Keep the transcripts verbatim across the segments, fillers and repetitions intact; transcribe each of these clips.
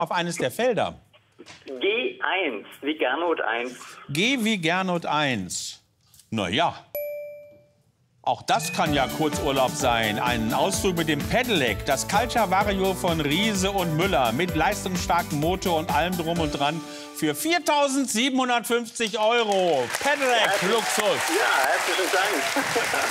auf eines der Felder. G eins, wie Gernot eins. G wie Gernot eins. Na ja. Auch das kann ja Kurzurlaub sein. Ein Ausflug mit dem Pedelec, das Culture Vario von Riese und Müller mit leistungsstarkem Motor und allem drum und dran für viertausendsiebenhundertfünfzig Euro. Pedelec Herzlich, Luxus. Ja, herzlichen Dank.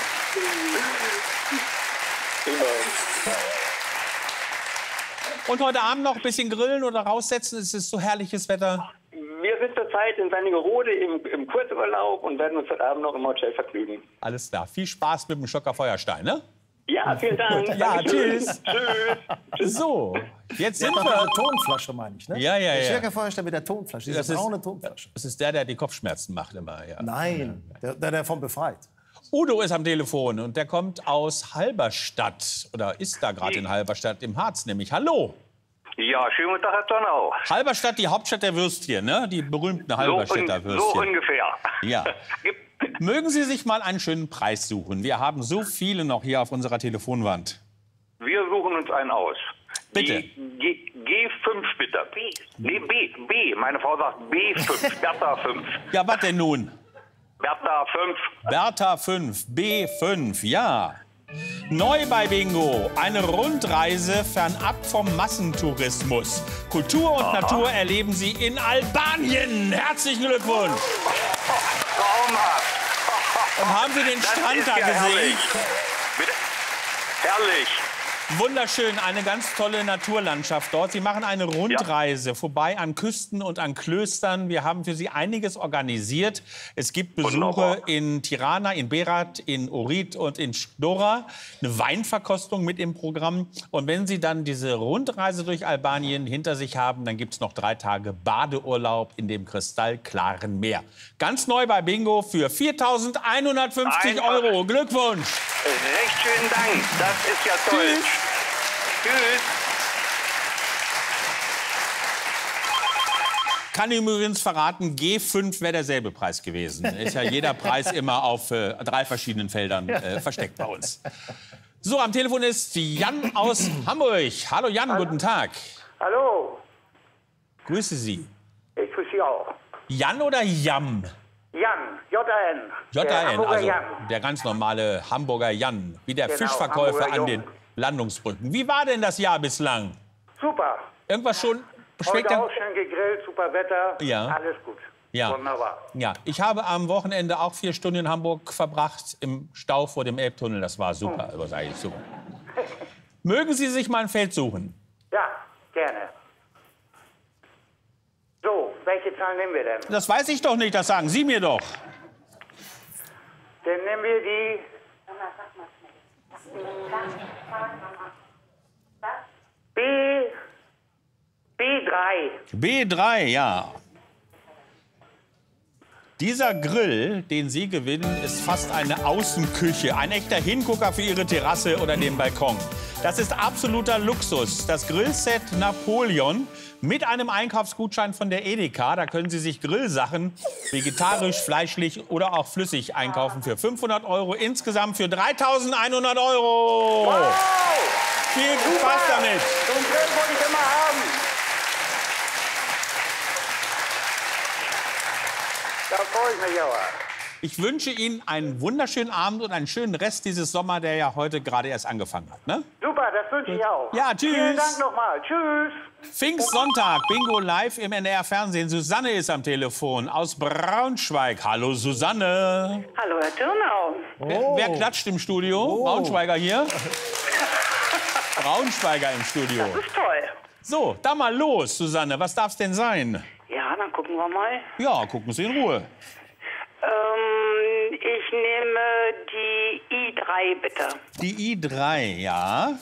Und heute Abend noch ein bisschen grillen oder raussetzen? Es ist so herrliches Wetter. Wir sind zurzeit in Wernigerode im, im Kurzurlaub und werden uns heute Abend noch im Hotel vergnügen. Alles klar. Viel Spaß mit dem Schocker Feuerstein, ne? Ja, vielen Dank. Ja, Dankeschön. tschüss. Tschüss. So, jetzt sind Mit wir... der Tonflasche, meine ich, ne? Ja, ja, Der ja. Schocker Feuerstein mit der Tonflasche, diese Das ist- braune Tonflasche. Das ist der, der die Kopfschmerzen macht immer. Ja. Nein, der, der davon befreit. Udo ist am Telefon und der kommt aus Halberstadt. Oder ist da gerade in Halberstadt im Harz nämlich. Hallo. Ja, schönen guten Tag, Herr Donau. Halberstadt, die Hauptstadt der Würstchen, ne? Die berühmten So, Halberstädter un so Würstchen. ungefähr. Ja. Gibt- Mögen Sie sich mal einen schönen Preis suchen? Wir haben so viele noch hier auf unserer Telefonwand. Wir suchen uns einen aus. Bitte. Die G fünf bitte. B. Nee, B. B. Meine Frau sagt B fünf. Bertha fünf. Ja, was denn nun? Bertha fünf. Bertha fünf, B fünf, ja. Neu bei Bingo, eine Rundreise fernab vom Massentourismus. Kultur und Natur erleben Sie in Albanien. Herzlichen Glückwunsch. Traumhaft. Und haben Sie den Das Strand ist da ja gesehen? herrlich. Bitte? Herrlich. Wunderschön, eine ganz tolle Naturlandschaft dort. Sie machen eine Rundreise vorbei an Küsten und an Klöstern. Wir haben für Sie einiges organisiert. Es gibt Besuche Wunderbar. in Tirana, in Berat, in Ohrid und in Shdora. Eine Weinverkostung mit im Programm. Und wenn Sie dann diese Rundreise durch Albanien hinter sich haben, dann gibt es noch drei Tage Badeurlaub in dem kristallklaren Meer. Ganz neu bei Bingo für viertausendeinhundertfünfzig Einfach. Euro. Glückwunsch! Recht schönen Dank. Das ist ja toll. Tschüss. Tschüss. Kann ihm übrigens verraten, G fünf wäre derselbe Preis gewesen. Ist ja jeder Preis immer auf äh, drei verschiedenen Feldern äh, versteckt bei uns. So, am Telefon ist Jan aus Hamburg. Hallo Jan, guten Tag. Hallo, Grüße Sie. ich grüße Sie auch. Jan oder Jam? Jan, J A N. J Der A N, Hamburger also Jan. der ganz normale Hamburger Jan. Wie der Genau, Fischverkäufer Hamburger an den Jung. Landungsbrücken. Wie war denn das Jahr bislang? Super. Irgendwas schon Heute spektak- auch schön gegrillt, super Wetter. Ja. Alles gut. Ja. Wunderbar. Ja, ich habe am Wochenende auch vier Stunden in Hamburg verbracht, im Stau vor dem Elbtunnel. Das war super, das war eigentlich super. Mögen Sie sich mal ein Feld suchen? Ja, gerne. So, welche Zahl nehmen wir denn? Das weiß ich doch nicht, das sagen Sie mir doch. Dann nehmen wir die B, B drei. B drei, ja. Dieser Grill, den Sie gewinnen, ist fast eine Außenküche. Ein echter Hingucker für Ihre Terrasse oder den Balkon. Das ist absoluter Luxus. Das Grillset Napoleon mit einem Einkaufsgutschein von der Edeka. Da können Sie sich Grillsachen, vegetarisch, fleischlich oder auch flüssig einkaufen für fünfhundert Euro. Insgesamt für dreitausendeinhundert Euro. Wow! Viel Spaß damit. So einen Grill wollte ich immer haben. Da freue ich mich aber. Ich wünsche Ihnen einen wunderschönen Abend und einen schönen Rest dieses Sommer, der ja heute gerade erst angefangen hat. Ne? Super, das wünsche ich auch. Ja, tschüss. Vielen Dank nochmal. Tschüss. Pfingstsonntag, Bingo live im N D R Fernsehen. Susanne ist am Telefon aus Braunschweig. Hallo Susanne. Hallo, Herr Turnau. Wer, wer klatscht im Studio? Braunschweiger hier. Braunschweiger im Studio. Das ist toll. So, dann mal los, Susanne. Was darf's denn sein? Ja, dann gucken wir mal. Ja, gucken Sie in Ruhe. Ähm, ich nehme die I drei, bitte. Die I drei, ja.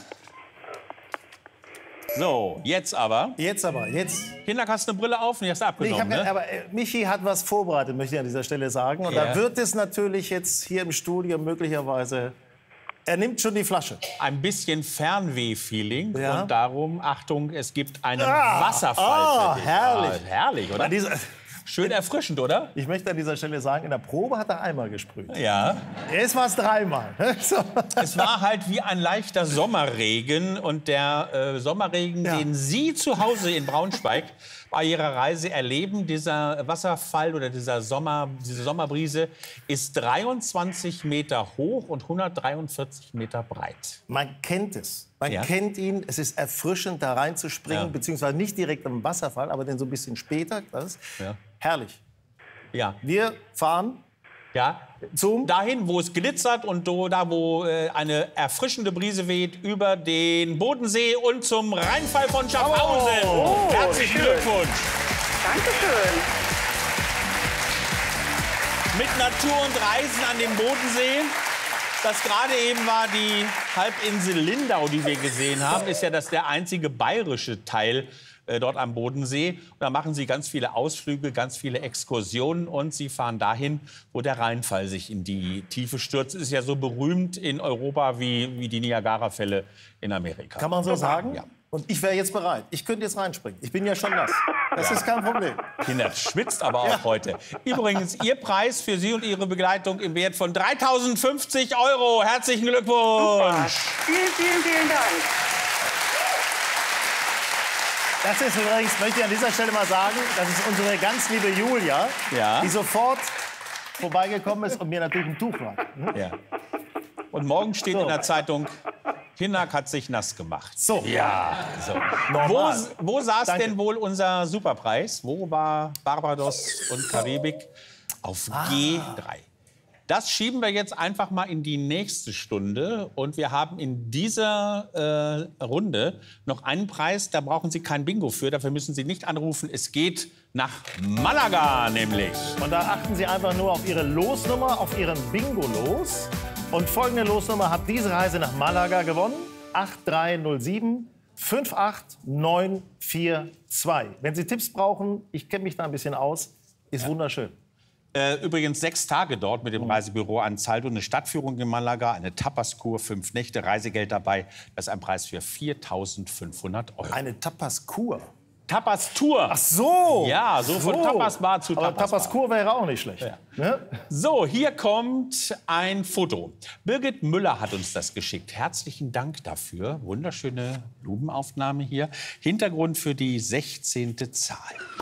So, jetzt aber. Jetzt aber, jetzt. Kinder, hast du eine Brille auf? Und die hast du Nee, ich abgenommen, hab, ne? aber äh, Michi hat was vorbereitet, möchte ich an dieser Stelle sagen. Und Ja. da wird es natürlich jetzt hier im Studio möglicherweise... Er nimmt schon die Flasche. Ein bisschen Fernweh-Feeling. Ja. Und darum, Achtung, es gibt einen Ah, Wasserfall ah, für dich. herrlich. Ah, herrlich, oder? Bei dieser, Schön erfrischend, oder? Ich möchte an dieser Stelle sagen, in der Probe hat er einmal gesprüht. Ja. Jetzt war es dreimal. So. Es war halt wie ein leichter Sommerregen. Und der äh, Sommerregen, Ja. den Sie zu Hause in Braunschweig bei Ihrer Reise erleben, dieser Wasserfall oder dieser Sommer, diese Sommerbrise, ist dreiundzwanzig Meter hoch und hundertdreiundvierzig Meter breit. Man kennt es. Man Ja. kennt ihn. Es ist erfrischend, da reinzuspringen, Ja. beziehungsweise nicht direkt am Wasserfall, aber dann so ein bisschen später. Das ist Ja. herrlich. Ja. Wir fahren Ja. zum... Dahin, wo es glitzert und do- da, wo äh, eine erfrischende Brise weht, über den Bodensee und zum Rheinfall von Schaffhausen. Oh, Herzlichen schön. Glückwunsch. Dankeschön. Mit Natur und Reisen an dem Bodensee. Das gerade eben war die Halbinsel Lindau, die wir gesehen haben, ist ja das der einzige bayerische Teil äh, dort am Bodensee. Und da machen Sie ganz viele Ausflüge, ganz viele Exkursionen und Sie fahren dahin, wo der Rheinfall sich in die Tiefe stürzt. Ist ja so berühmt in Europa wie, wie die Niagara-Fälle in Amerika. Kann man so sagen? Ja. Und ich wäre jetzt bereit. Ich könnte jetzt reinspringen. Ich bin ja schon nass. Das ist kein Problem. Kinder schwitzt aber auch heute. Übrigens, Ihr Preis für Sie und Ihre Begleitung im Wert von dreitausendfünfzig Euro. Herzlichen Glückwunsch. Vielen, vielen, vielen Dank. Das ist übrigens, möchte ich an dieser Stelle mal sagen, das ist unsere ganz liebe Julia, Ja. die sofort vorbeigekommen ist und mir natürlich ein Tuch war. Ja. Und morgen steht So. in der Zeitung, Hinak hat sich nass gemacht. So. Ja, so. Normal. Wo, wo saß Danke. denn wohl unser Superpreis? Wo war Barbados und Karibik? Auf G drei. Das schieben wir jetzt einfach mal in die nächste Stunde. Und wir haben in dieser äh, Runde noch einen Preis. Da brauchen Sie kein Bingo für. Dafür müssen Sie nicht anrufen. Es geht nach Malaga nämlich. Und da achten Sie einfach nur auf Ihre Losnummer, auf Ihren Bingo-Los. Und folgende Losnummer hat diese Reise nach Malaga gewonnen. acht drei null sieben fünf acht neun vier zwei. Wenn Sie Tipps brauchen, ich kenne mich da ein bisschen aus, ist wunderschön. Äh, übrigens sechs Tage dort mit dem Reisebüro Ansaldo. Eine Stadtführung in Malaga, eine Tapaskur, fünf Nächte, Reisegeld dabei. Das ist ein Preis für viertausendfünfhundert Euro. Eine Tapas-Kur. Tapas-Tour. Ach so. Ja, so von Tapasbar zu Aber Tapasbar. Tapas-Kur wäre auch nicht schlecht. Ne? So, hier kommt ein Foto. Birgit Müller hat uns das geschickt. Herzlichen Dank dafür. Wunderschöne Blumenaufnahme hier. Hintergrund für die sechzehnte Zahl.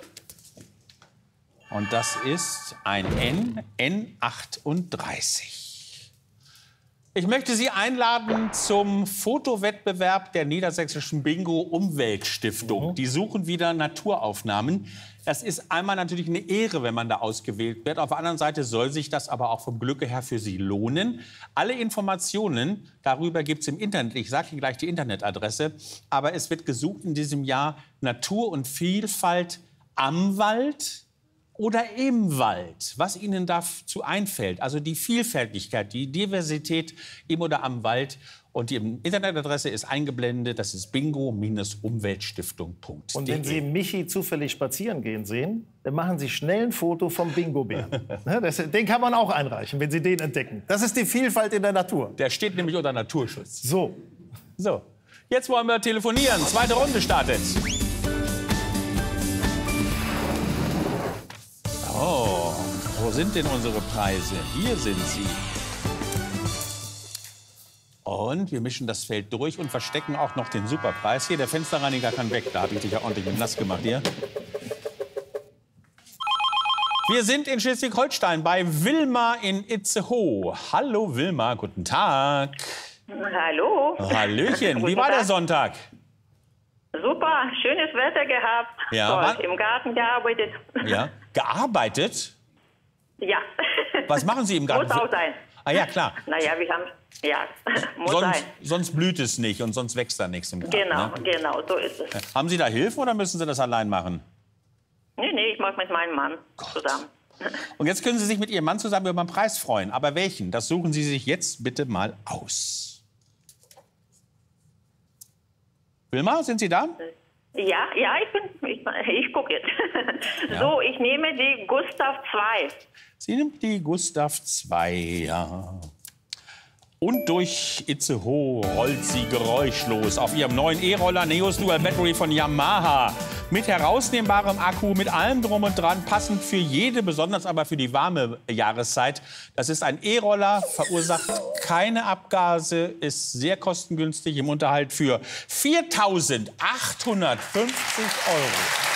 Und das ist ein N, N achtunddreißig. Ich möchte Sie einladen zum Fotowettbewerb der Niedersächsischen Bingo-Umweltstiftung. Die suchen wieder Naturaufnahmen. Das ist einmal natürlich eine Ehre, wenn man da ausgewählt wird. Auf der anderen Seite soll sich das aber auch vom Glücke her für Sie lohnen. Alle Informationen darüber gibt es im Internet. Ich sage Ihnen gleich die Internetadresse. Aber es wird gesucht in diesem Jahr Natur und Vielfalt am Wald oder im Wald, was Ihnen dazu einfällt. Also die Vielfältigkeit, die Diversität im oder am Wald. Und die Internetadresse ist eingeblendet, das ist bingo Umweltstiftung punkt de. Und wenn Sie Michi zufällig spazieren gehen sehen, dann machen Sie schnell ein Foto vom Bingo-Bären. Ne, das- Den kann man auch einreichen, wenn Sie den entdecken. Das ist die Vielfalt in der Natur. Der steht nämlich unter Naturschutz. So. So, jetzt wollen wir telefonieren. Zweite Runde startet. Oh, wo sind denn unsere Preise? Hier sind sie. Und wir mischen das Feld durch und verstecken auch noch den Superpreis. Hier, der Fensterreiniger kann weg. Da habe ich dich ja ordentlich mit nass gemacht hier. Wir sind in Schleswig-Holstein bei Wilma in Itzehoe. Hallo Wilma, guten Tag. Hallo. Hallöchen, wie Guten war der Tag. Sonntag? Super, schönes Wetter gehabt. Ja, Toll, wann- im Garten gearbeitet. Ja, gearbeitet? Ja. Was machen Sie im Garten? Muss auch sein. Ah ja, klar. Naja, wir haben, ja, muss Sonst, sein. sonst blüht es nicht und sonst wächst da nichts im Garten. Genau, Ne? genau, so ist es. Haben Sie da Hilfe oder müssen Sie das allein machen? Nee, nee, ich mache mit meinem Mann zusammen. Und jetzt können Sie sich mit Ihrem Mann zusammen über einen Preis freuen. Aber welchen? Das suchen Sie sich jetzt bitte mal aus. Wilma, sind Sie da? Ja, ja, ich bin, ich, ich gucke jetzt. Ja. So, ich nehme die Gustav zwei. Sie nimmt die Gustav zwei, ja. Und durch Itzehoe rollt sie geräuschlos auf ihrem neuen E-Roller Neos Dual Battery von Yamaha. Mit herausnehmbarem Akku, mit allem drum und dran, passend für jede, besonders aber für die warme Jahreszeit. Das ist ein E-Roller, verursacht keine Abgase, ist sehr kostengünstig im Unterhalt für viertausendachthundertfünfzig Euro.